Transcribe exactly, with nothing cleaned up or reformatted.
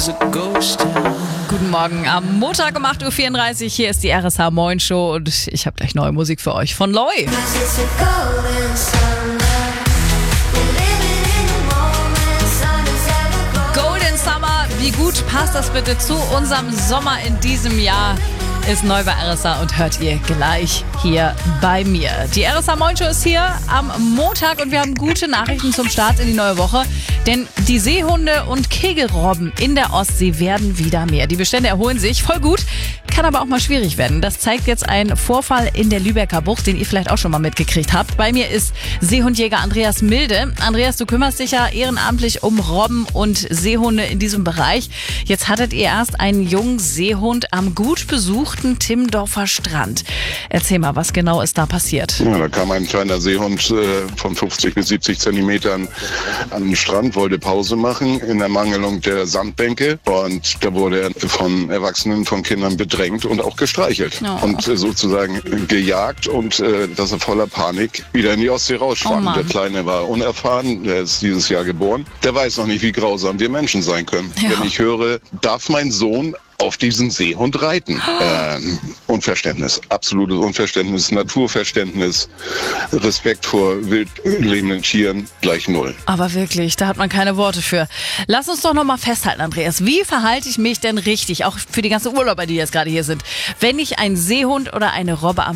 is a ghost town. Guten Morgen am Montag um acht Uhr vierunddreißig. Hier ist die R S H Moin Show und ich habe gleich neue Musik für euch von Loi. Golden Summer, wie gut passt das bitte zu unserem Sommer in diesem Jahr? Ist neu bei R S H und hört ihr gleich hier bei mir. Die R S H Moin Show ist hier am Montag und wir haben gute Nachrichten zum Start in die neue Woche. Denn die Seehunde und Kegelrobben in der Ostsee werden wieder mehr. Die Bestände erholen sich voll gut, kann aber auch mal schwierig werden. Das zeigt jetzt ein Vorfall in der Lübecker Bucht, den ihr vielleicht auch schon mal mitgekriegt habt. Bei mir ist Seehundjäger Andreas Milde. Andreas, du kümmerst dich ja ehrenamtlich um Robben und Seehunde in diesem Bereich. Jetzt hattet ihr erst einen jungen Seehund am gut besuchten Timmendorfer Strand. Erzähl mal, was genau ist da passiert? Ja, da kam ein kleiner Seehund äh, von fünfzig bis siebzig Zentimetern an den Strand, wollte Pause machen in der Mangelung der Sandbänke und da wurde er von Erwachsenen, von Kindern bedrängt und auch gestreichelt Oh. und äh, sozusagen gejagt und äh, dass er voller Panik wieder in die Ostsee rausschwamm. Oh Mann. Der Kleine war unerfahren, der ist dieses Jahr geboren. Der weiß noch nicht, wie grausam wir Menschen sein können. Ja. Wenn ich höre, darf mein Sohn auf diesen Seehund reiten. Ähm, Unverständnis, absolutes Unverständnis, Naturverständnis, Respekt vor wild lebenden Tieren gleich null. Aber wirklich, da hat man keine Worte für. Lass uns doch noch mal festhalten, Andreas. Wie verhalte ich mich denn richtig, auch für die ganzen Urlauber, die jetzt gerade hier sind, wenn ich einen Seehund oder eine Robbe am